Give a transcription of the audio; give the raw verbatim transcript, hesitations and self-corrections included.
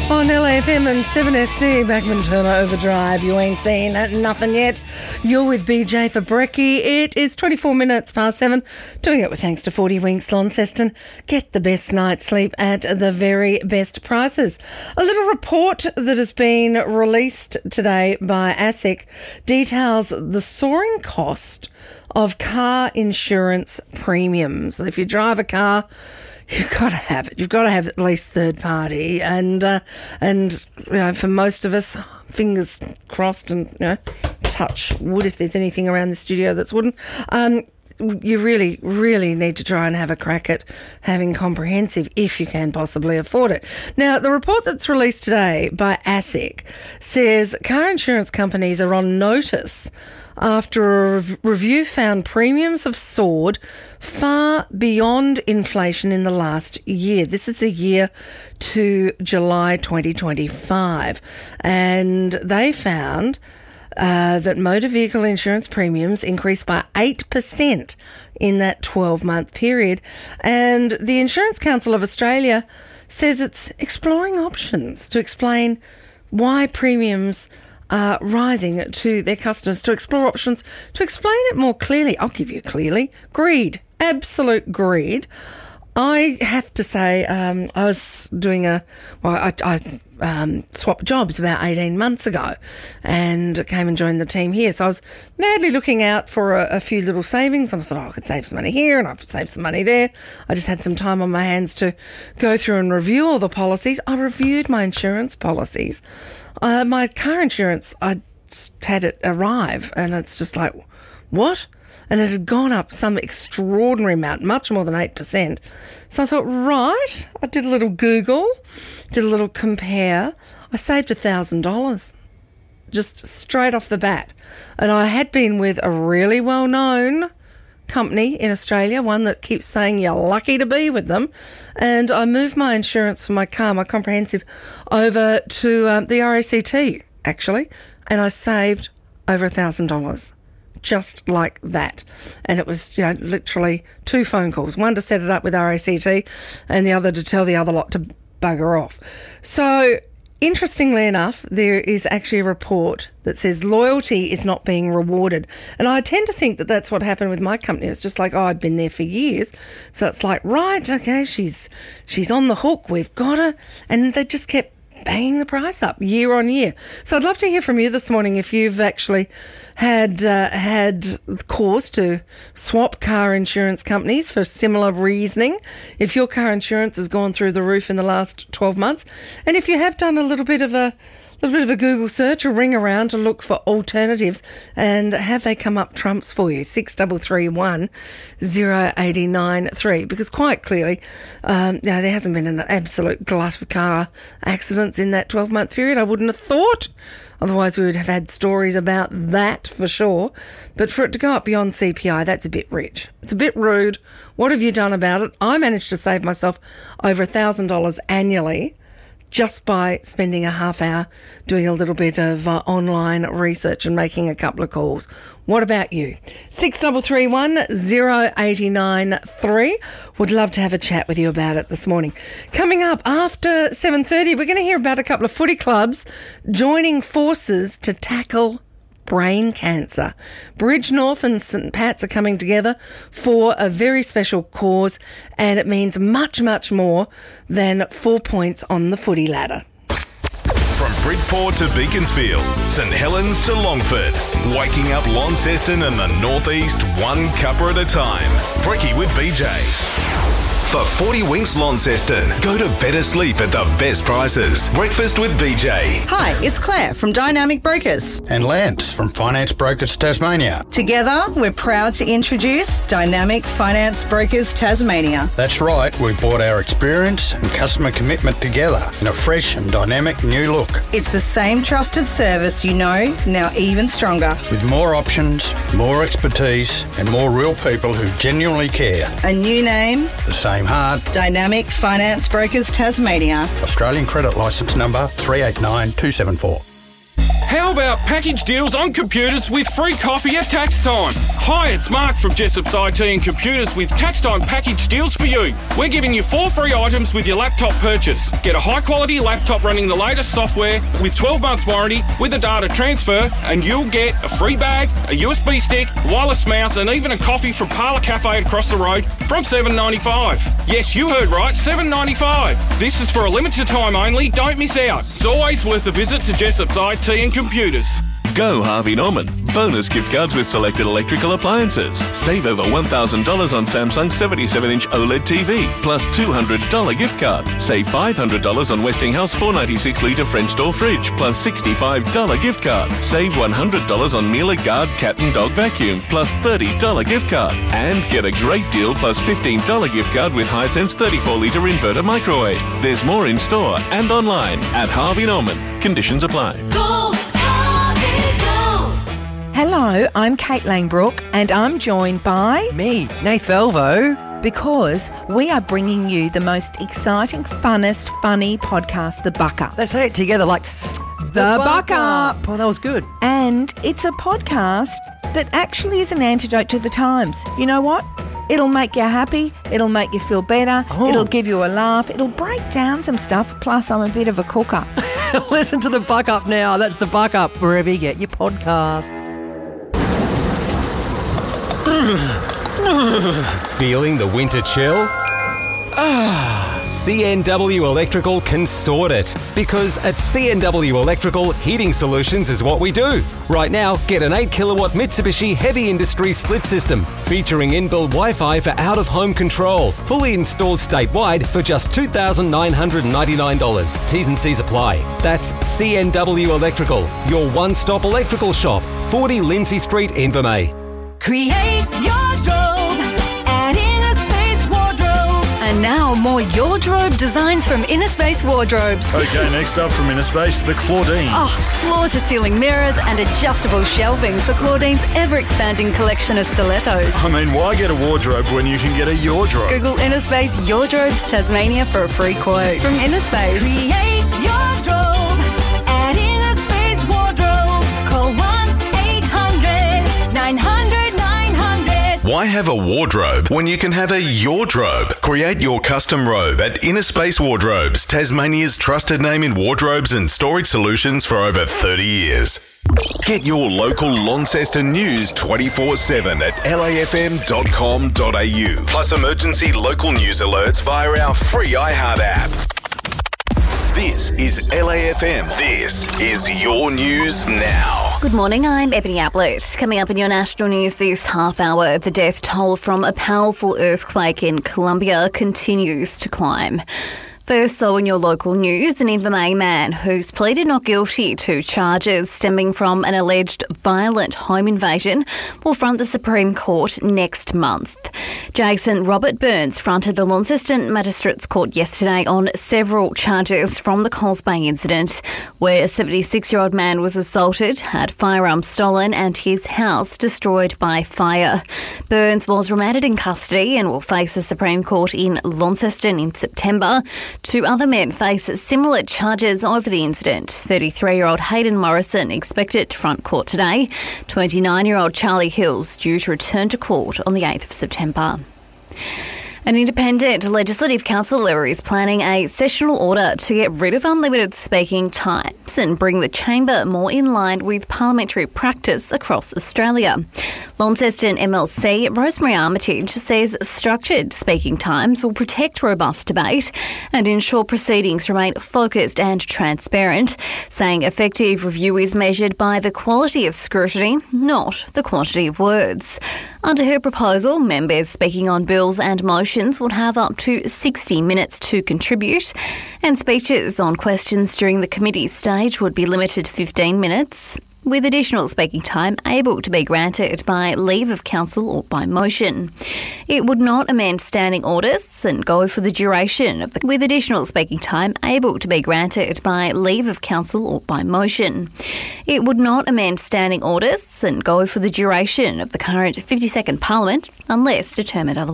On L A F M and seven S D, Backman Turner Overdrive. You ain't seen nothing yet. You're with B J for Brekkie. It is twenty-four minutes past seven. Doing it with thanks to forty Winks Launceston. Get the best night's sleep at the very best prices. A little report that has been released today by ASIC details the soaring cost of car insurance premiums. If you drive a car, you've got to have it. You've got to have at least third party, and uh, and you know, for most of us, fingers crossed, and you know, touch wood if there's anything around the studio that's wooden. Um, you really, really need to try and have a crack at having comprehensive, if you can possibly afford it. Now, the report that's released today by ASIC says car insurance companies are on notice after a rev- review found premiums have soared far beyond inflation in the last year. This is a year to July twenty twenty-five. And they found uh, that motor vehicle insurance premiums increased by eight percent in that twelve-month period. And the Insurance Council of Australia says it's exploring options to explain why premiums Uh, rising to their customers, to explore options, to explain it more clearly. I'll give you clearly. Greed. Absolute greed. I have to say, um, I was doing a, well, I, I um, swapped jobs about eighteen months ago and came and joined the team here. So I was madly looking out for a, a few little savings, and I thought, oh, I could save some money here and I could save some money there. I just had some time on my hands to go through and review all the policies. I reviewed my insurance policies. Uh, my car insurance, I had it arrive, and it's just like, what? And it had gone up some extraordinary amount, much more than eight percent. So I thought, right, I did a little Google, did a little compare. I saved one thousand dollars just straight off the bat. And I had been with a really well-known company in Australia, one that keeps saying you're lucky to be with them. And I moved my insurance for my car, my comprehensive, over to um, the R A C T, actually, and I saved over one thousand dollars. Just like that. And it was, you know, literally two phone calls, one to set it up with R A C T and the other to tell the other lot to bugger off. So, interestingly enough, there is actually a report that says loyalty is not being rewarded. And I tend to think that that's what happened with my company. It's just like, oh, I'd been there for years. So it's like, right, okay, she's she's on the hook. We've got her. And they just kept banging the price up year on year. So I'd love to hear from you this morning if you've actually had uh, had cause to swap car insurance companies for similar reasoning, if your car insurance has gone through the roof in the last twelve months, and if you have done a little bit of a little bit of a Google search or ring around to look for alternatives, and have they come up trumps for you? six three three one, zero eight nine three. Because quite clearly, um, you know, there hasn't been an absolute glut of car accidents in that twelve-month period. I wouldn't have thought. Otherwise, we would have had stories about that for sure. But for it to go up beyond C P I, that's a bit rich. It's a bit rude. What have you done about it? I managed to save myself over one thousand dollars annually just by spending a half hour doing a little bit of uh, online research and making a couple of calls. What about you? six three three one, zero eight nine three. Would love to have a chat with you about it this morning. Coming up after seven thirty, we're going to hear about a couple of footy clubs joining forces to tackle brain cancer. Bridgenorth and St Pat's are coming together for a very special cause, and it means much, much more than four points on the footy ladder. From Bridport to Beaconsfield, St Helens to Longford, waking up Launceston and the Northeast one cuppa at a time. Brekkie with B J. For forty Winks Launceston, go to better sleep at the best prices. Breakfast with B J. Hi, it's Claire from Dynamic Brokers. And Lance from Finance Brokers Tasmania. Together, we're proud to introduce Dynamic Finance Brokers Tasmania. That's right, we brought our experience and customer commitment together in a fresh and dynamic new look. It's the same trusted service you know, now even stronger. With more options, more expertise, and more real people who genuinely care. A new name, The same heart. Dynamic Finance Brokers Tasmania. Australian credit licence number three eight nine two seven four. How about package deals on computers with free coffee at tax time? Hi, it's Mark from Jessop's I T and Computers with tax time package deals for you. We're giving you four free items with your laptop purchase. Get a high quality laptop running the latest software with twelve months warranty with a data transfer, and you'll get a free bag, a U S B stick, wireless mouse, and even a coffee from Parlour Cafe across the road from seven dollars ninety-five. Yes, you heard right, seven dollars ninety-five. This is for a limited time only. Don't miss out. It's always worth a visit to Jessop's I T and Computers. Go Harvey Norman. Bonus gift cards with selected electrical appliances. Save over one thousand dollars on Samsung seventy-seven inch OLED T V, plus two hundred dollars gift card. Save five hundred dollars on Westinghouse four ninety-six litre French door fridge, plus sixty-five dollars gift card. Save one hundred dollars on Miele Guard cat and dog vacuum, plus thirty dollars gift card. And get a great deal plus fifteen dollars gift card with Hisense thirty-four litre inverter microwave. There's more in store and online at Harvey Norman. Conditions apply. Go, Harvey, go. Hello, I'm Kate Langbrook and I'm joined by... Me, Nath Velvo. Because we are bringing you the most exciting, funnest, funny podcast, The Buck Up. Let's say it together like... The, the Buck Up. Oh, that was good. And it's a podcast that actually is an antidote to the times. You know what? It'll make you happy. It'll make you feel better. Oh. It'll give you a laugh. It'll break down some stuff. Plus, I'm a bit of a cooker. Listen to The Buck Up now. That's The Buck Up, wherever you get your podcasts. Feeling the winter chill? Ah, C N W Electrical can sort it. Because at C N W Electrical, heating solutions is what we do. Right now, get an eight kilowatt Mitsubishi Heavy Industry split system featuring inbuilt Wi-Fi for out-of-home control. Fully installed statewide for just two thousand nine hundred ninety-nine dollars. T's and C's apply. That's C N W Electrical, your one-stop electrical shop. forty Lindsay Street, Invermay. Create your drobe at Inner Space Wardrobes. And now more your drobe designs from Inner Space Wardrobes. Okay, next up from Inner Space, the Claudine. Oh, floor-to-ceiling mirrors and adjustable shelving for Claudine's ever-expanding collection of stilettos. I mean, why get a wardrobe when you can get a your drobe? Google Inner Space Your Drobes Tasmania for a free quote. From Inner Space. Create your drobe at Inner Space Wardrobes. Call one eight hundred nine hundred. Why have a wardrobe when you can have a your drobe? Create your custom robe at Inner Space Wardrobes, Tasmania's trusted name in wardrobes and storage solutions for over thirty years. Get your local Launceston news twenty-four seven at L A F M dot com dot A U. Plus emergency local news alerts via our free iHeart app. This is L A F M. This is your news now. Good morning, I'm Ebony Ablett. Coming up in your national news this half hour, the death toll from a powerful earthquake in Colombia continues to climb. First, though, in your local news, an Invermay man who's pleaded not guilty to charges stemming from an alleged violent home invasion will front the Supreme Court next month. Jason Robert Burns fronted the Launceston Magistrates Court yesterday on several charges from the Coles Bay incident, where a seventy-six-year-old man was assaulted, had firearms stolen and his house destroyed by fire. Burns was remanded in custody and will face the Supreme Court in Launceston in September. Two other men face similar charges over the incident. thirty-three-year-old Hayden Morrison expected to front court today. twenty-nine-year-old Charlie Hills due to return to court on the eighth of September. An independent legislative councillor is planning a sessional order to get rid of unlimited speaking times and bring the chamber more in line with parliamentary practice across Australia. Launceston M L C Rosemary Armitage says structured speaking times will protect robust debate and ensure proceedings remain focused and transparent, saying effective review is measured by the quality of scrutiny, not the quantity of words. Under her proposal, members speaking on bills and motions would have up to sixty minutes to contribute, and speeches on questions during the committee stage would be limited to fifteen minutes, with additional speaking time able to be granted by leave of council or by motion. It would not amend standing orders and go for the duration of the with additional speaking time able to be granted by leave of council or by motion. It would not amend standing orders and go for the duration of the current fifty-second Parliament unless determined otherwise.